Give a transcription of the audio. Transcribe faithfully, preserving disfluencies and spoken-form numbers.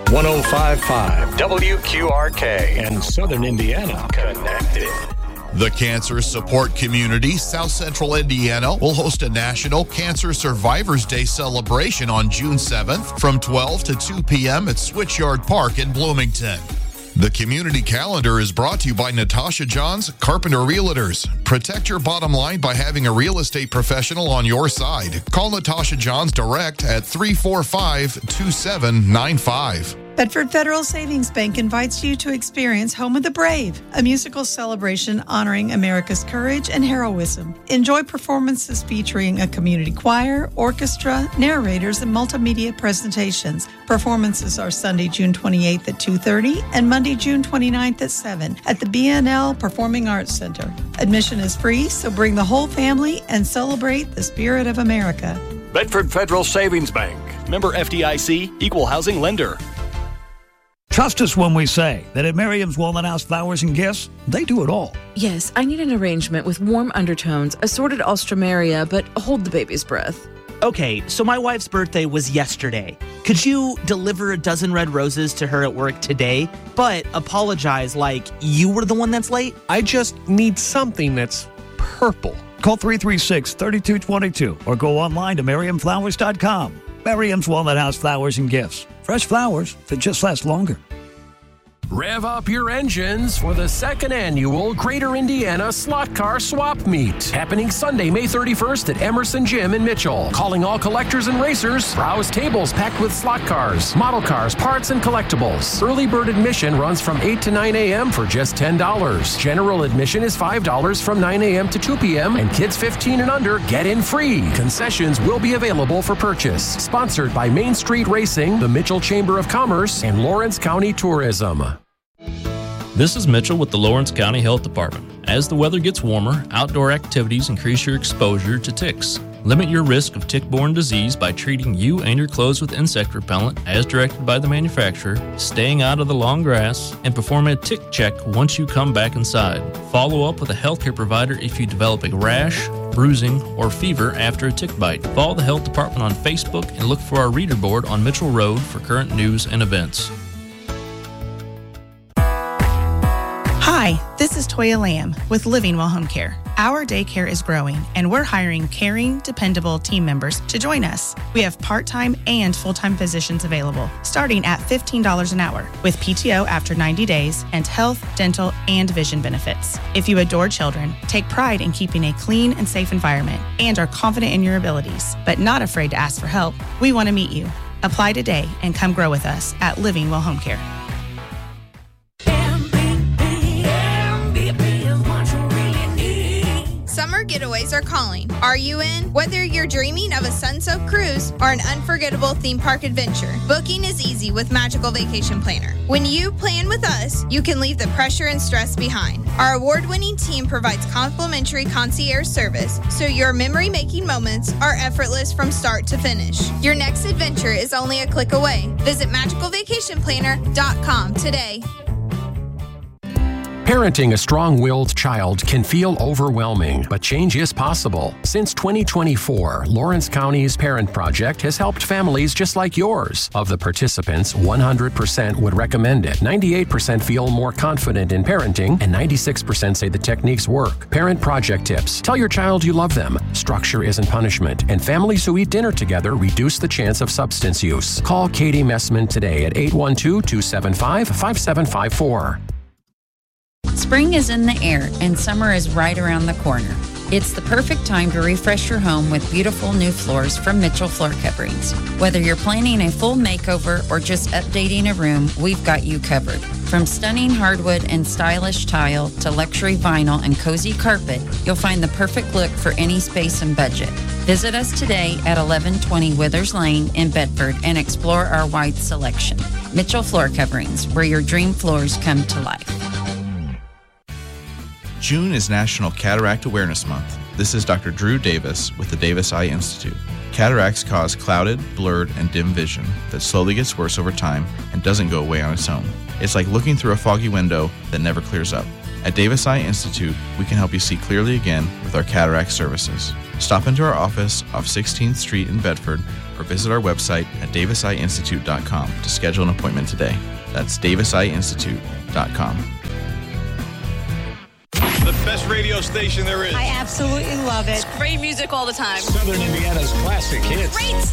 one oh five point five W Q R K and Southern Indiana connected. The Cancer Support Community, South Central Indiana, will host a National Cancer Survivors Day celebration on June seventh from twelve to two p.m. at Switchyard Park in Bloomington. The community calendar is brought to you by Natasha Johns, Carpenter Realtors. Protect your bottom line by having a real estate professional on your side. Call Natasha Johns direct at three four five, two seven nine five. Bedford Federal Savings Bank invites you to experience Home of the Brave, a musical celebration honoring America's courage and heroism. Enjoy performances featuring a community choir, orchestra, narrators, and multimedia presentations. Performances are Sunday, June twenty-eighth at two thirty and Monday, June twenty-ninth at seven at the B N L Performing Arts Center. Admission is free, so bring the whole family and celebrate the spirit of America. Bedford Federal Savings Bank. Member F D I C, Equal Housing Lender. Trust us when we say that at Miriam's Walnut House Flowers and Gifts, they do it all. Yes, I need an arrangement with warm undertones, assorted alstroemeria, but hold the baby's breath. Okay, so my wife's birthday was yesterday. Could you deliver a dozen red roses to her at work today, but apologize like you were the one that's late? I just need something that's purple. Call three three six, three two two two or go online to Miriam Flowers dot com. Miriam's Walnut House Flowers and Gifts. Fresh flowers that just last longer. Rev up your engines for the second annual Greater Indiana Slot Car Swap Meet. Happening Sunday, May thirty-first at Emerson Gym in Mitchell. Calling all collectors and racers. Browse tables packed with slot cars, model cars, parts, and collectibles. Early bird admission runs from eight to nine a.m. for just ten dollars. General admission is five dollars from nine a.m. to two p.m. and kids fifteen and under get in free. Concessions will be available for purchase. Sponsored by Main Street Racing, the Mitchell Chamber of Commerce, and Lawrence County Tourism. This is Mitchell with the Lawrence County Health Department. As the weather gets warmer, outdoor activities increase your exposure to ticks. Limit your risk of tick-borne disease by treating you and your clothes with insect repellent as directed by the manufacturer, staying out of the long grass, and perform a tick check once you come back inside. Follow up with a healthcare provider if you develop a rash, bruising, or fever after a tick bite. Follow the health department on Facebook and look for our reader board on Mitchell Road for current news and events. Hi, this is Toya Lamb with Living Well Home Care. Our daycare is growing, and we're hiring caring, dependable team members to join us. We have part-time and full-time positions available, starting at fifteen dollars an hour, with P T O after ninety days and health, dental, and vision benefits. If you adore children, take pride in keeping a clean and safe environment, and are confident in your abilities, but not afraid to ask for help, we want to meet you. Apply today and come grow with us at Living Well Home Care. Summer getaways are calling. Are you in? Whether you're dreaming of a sun-soaked cruise or an unforgettable theme park adventure, booking is easy with Magical Vacation Planner. When you plan with us, you can leave the pressure and stress behind. Our award-winning team provides complimentary concierge service, so your memory-making moments are effortless from start to finish. Your next adventure is only a click away. Visit magical vacation planner dot com today. Parenting a strong-willed child can feel overwhelming, but change is possible. Since twenty twenty-four, Lawrence County's Parent Project has helped families just like yours. Of the participants, one hundred percent would recommend it. ninety-eight percent feel more confident in parenting, and ninety-six percent say the techniques work. Parent Project tips. Tell your child you love them. Structure isn't punishment, and families who eat dinner together reduce the chance of substance use. Call Katie Messman today at eight one two, two seven five, five seven five four. Spring is in the air and summer is right around the corner. It's the perfect time to refresh your home with beautiful new floors from Mitchell Floor Coverings. Whether you're planning a full makeover or just updating a room, we've got you covered. From stunning hardwood and stylish tile to luxury vinyl and cozy carpet, you'll find the perfect look for any space and budget. Visit us today at eleven twenty Withers Lane in Bedford and explore our wide selection. Mitchell Floor Coverings, where your dream floors come to life. June is National Cataract Awareness Month. This is Doctor Drew Davis with the Davis Eye Institute. Cataracts cause clouded, blurred, and dim vision that slowly gets worse over time and doesn't go away on its own. It's like looking through a foggy window that never clears up. At Davis Eye Institute, we can help you see clearly again with our cataract services. Stop into our office off sixteenth Street in Bedford or visit our website at davis eye institute dot com to schedule an appointment today. That's davis eye institute dot com. The best radio station there is. I absolutely love it. It's great music all the time. Southern Indiana's classic hits. Great